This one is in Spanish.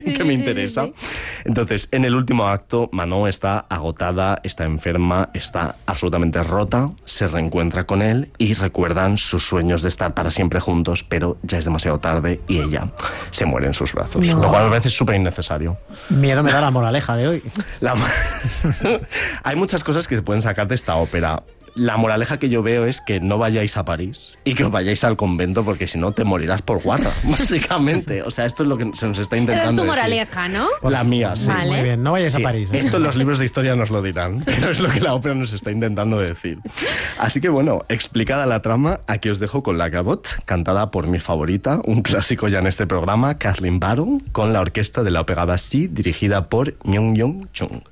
que me interesa. Sí. Entonces, en el último acto, Manon está agotada, está enferma, está absolutamente rota, se reencuentra con él y recuerdan sus sueños de estar para siempre juntos, pero ya es demasiado tarde y ella se muere en sus brazos. No. Lo cual me parece súper innecesario. Miedo me da la moraleja de hoy. Hay muchas cosas que se pueden sacar de esta ópera. La moraleja que yo veo es que no vayáis a París y que os vayáis al convento porque si no te morirás por guarra, básicamente. O sea, esto es lo que se nos está intentando Pero es tu decir. moraleja, ¿no? La mía, sí. Vale. Muy bien, no vayáis Sí, a París. esto en los libros de historia nos lo dirán, pero es lo que la ópera nos está intentando decir. Así que bueno, explicada la trama, aquí os dejo con La Gavotte, cantada por mi favorita, un clásico ya en este programa, Kathleen Barron, con la orquesta de la Ópera Bastille, dirigida por Myung-Yong Chung.